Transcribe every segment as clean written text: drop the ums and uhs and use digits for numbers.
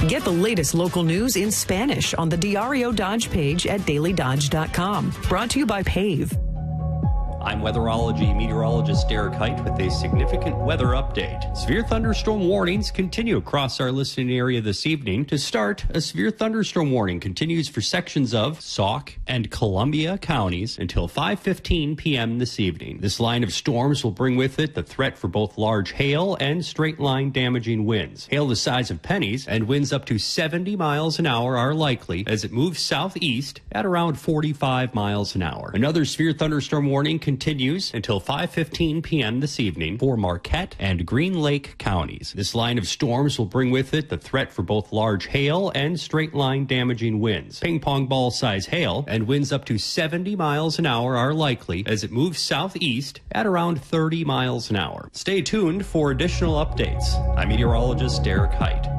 Get the latest local news in Spanish on the Diario Dodge page at dailydodge.com. Brought to you by PAVE. I'm weatherology meteorologist Derek Height with a significant weather update. Severe thunderstorm warnings continue across our listening area this evening. To start, a severe thunderstorm warning continues for sections of Sauk and Columbia counties until 5:15 p.m. this evening. This line of storms will bring with it the threat for both large hail and straight-line damaging winds. Hail the size of pennies and winds up to 70 miles an hour are likely as it moves southeast at around 45 miles an hour. Another severe thunderstorm warning continues until 5:15 p.m. this evening for Marquette and Green Lake counties. This line of storms will bring with it the threat for both large hail and straight-line damaging winds. Ping-pong ball-size hail and winds up to 70 miles an hour are likely as it moves southeast at around 30 miles an hour. Stay tuned for additional updates. I'm meteorologist Derek Height.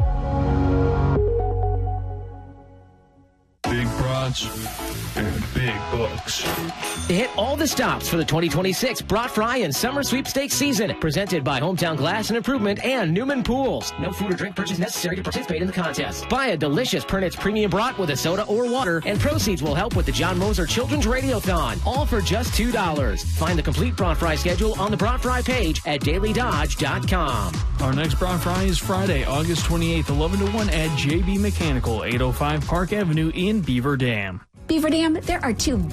Big broads and big bucks. Hit all the stops for the 2026 Brat Fry and Summer Sweepstakes season. Presented by Hometown Glass and Improvement and Newman Pools. No food or drink purchase necessary to participate in the contest. Buy a delicious Pernitz Premium Brat with a soda or water, and proceeds will help with the John Moser Children's Radiothon. All for just $2. Find the complete Brat Fry schedule on the Brat Fry page at dailydodge.com. Our next Brat Fry is Friday, August 28th, 11 to 1 at JB Mechanical, 805 Park Avenue in Beaver Dam. Beaver Dam, there are two